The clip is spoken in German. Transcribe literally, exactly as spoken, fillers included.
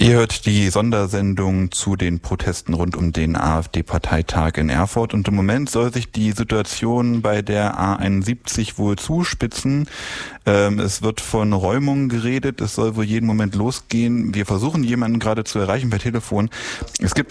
Ihr hört die Sondersendung zu den Protesten rund um den AfD-Parteitag in Erfurt und im Moment soll sich die Situation bei der A einundsiebzig wohl zuspitzen. Ähm, es wird von Räumungen geredet, es soll wohl jeden Moment losgehen. Wir versuchen jemanden gerade zu erreichen per Telefon. Es gibt